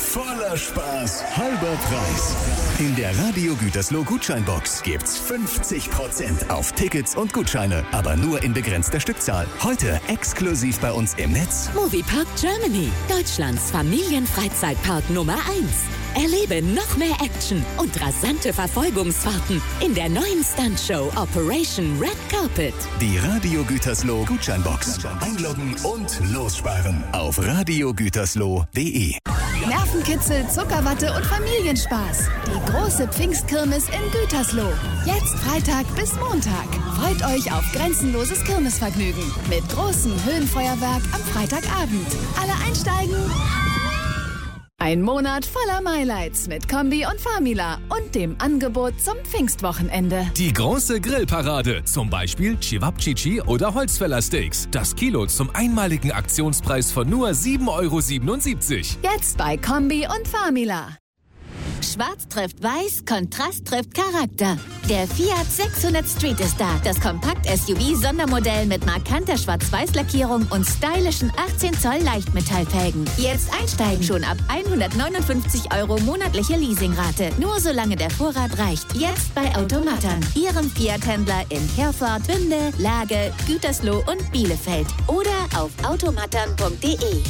voller Spaß, halber Preis. In der Radio Gütersloh Gutscheinbox gibt's 50% auf Tickets und Gutscheine, aber nur in begrenzter Stückzahl. Heute exklusiv bei uns im Netz. Moviepark Germany, Deutschlands Familienfreizeitpark Nummer 1. Erlebe noch mehr Action und rasante Verfolgungsfahrten in der neuen Stuntshow Operation Red Carpet. Die Radio Gütersloh Gutscheinbox. Einloggen und lossparen auf radiogütersloh.de. Nervenkitzel, Zuckerwatte und Familienspaß. Die große Pfingstkirmes in Gütersloh. Jetzt Freitag bis Montag. Freut euch auf grenzenloses Kirmesvergnügen mit großem Höhenfeuerwerk am Freitagabend. Alle einsteigen. Ein Monat voller Highlights mit Kombi und Famila und dem Angebot zum Pfingstwochenende. Die große Grillparade, zum Beispiel Cevapcici oder Holzfäller-Steaks. Das Kilo zum einmaligen Aktionspreis von nur 7,77 €. Jetzt bei Kombi und Famila. Schwarz trifft Weiß, Kontrast trifft Charakter. Der Fiat 600 Street ist da. Das Kompakt-SUV-Sondermodell mit markanter Schwarz-Weiß-Lackierung und stylischen 18 Zoll Leichtmetallfelgen. Jetzt einsteigen schon ab 159 € monatliche Leasingrate. Nur solange der Vorrat reicht. Jetzt bei Automatern. Ihrem Fiat-Händler in Herford, Bünde, Lage, Gütersloh und Bielefeld. Oder auf automatern.de.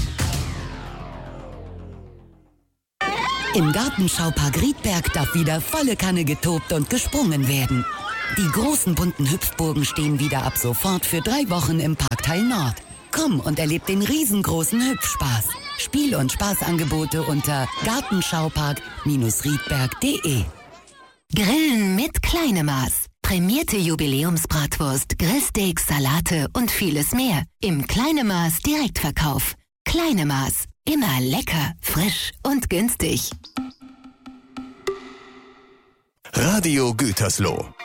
Im Gartenschaupark Riedberg darf wieder volle Kanne getobt und gesprungen werden. Die großen bunten Hüpfburgen stehen wieder ab sofort für 3 Wochen im Parkteil Nord. Komm und erleb den riesengroßen Hüpfspaß. Spiel- und Spaßangebote unter gartenschaupark-riedberg.de. Grillen mit Kleinemaß. Prämierte Jubiläumsbratwurst, Grillsteaks, Salate und vieles mehr. Im Kleinemaß Direktverkauf. Kleinemaß. Immer lecker, frisch und günstig. Radio Gütersloh.